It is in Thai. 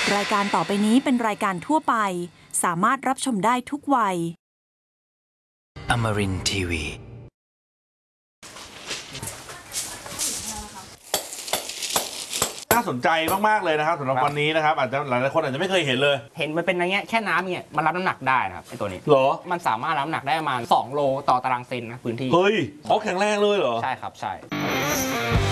รายการต่อไปนี้เป็นรายการทั่วไปสามารถรับชมได้ทุกวัย Amarin Tiwi น่าสนใจมากๆเลยนะครับสำหรับวันนี้นะครับอาจจะหลายๆคนอาจจะไม่เคยเห็นเลยเห็นมันเป็นอะไรเงี้ยแค่น้ำเนี่ยมันรับน้ำหนักได้นะครับไอตัวนี้เหรอมันสามารถรับน้ำหนักได้ประมาณ2 โลต่อตารางเซนนะพื้นที่เฮ้ยเขาแข็งแรงเลยเหรอใช่ครับใช่